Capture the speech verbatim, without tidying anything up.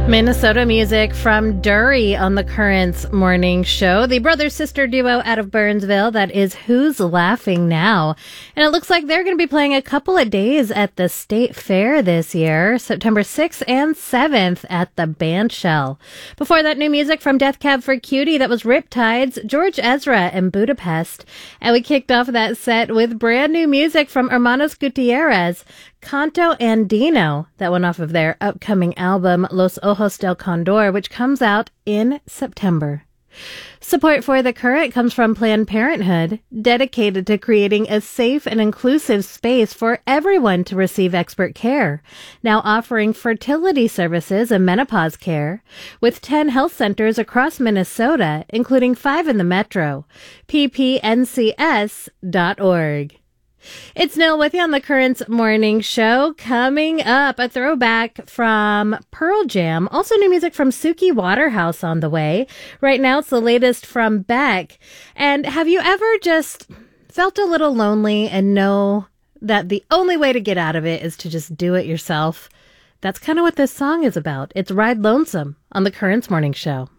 Minnesota music from Dury on the Currents morning show. The brother-sister duo out of Burnsville, that is Who's Laughing Now. And it looks like they're going to be playing a couple of days at the State Fair this year, September sixth and seventh at the Bandshell. Before that, new music from Death Cab for Cutie, that was Riptides, George Ezra, and Budapest. And we kicked off that set with brand new music from Hermanos Gutierrez, Canto Andino, that went off of their upcoming album Los Ojos del Condor, which comes out in September. Support for The Current comes from Planned Parenthood, dedicated to creating a safe and inclusive space for everyone to receive expert care, now offering fertility services and menopause care, with ten health centers across Minnesota, including five in the metro. p p n c s dot org. It's Nil with you on the Currents morning show. Coming up, a throwback from Pearl Jam. Also new music from Suki Waterhouse on the way. Right now, it's the latest from Beck. And have you ever just felt a little lonely and know that the only way to get out of it is to just do it yourself? That's kind of what this song is about. It's Ride Lonesome on the Currents morning show.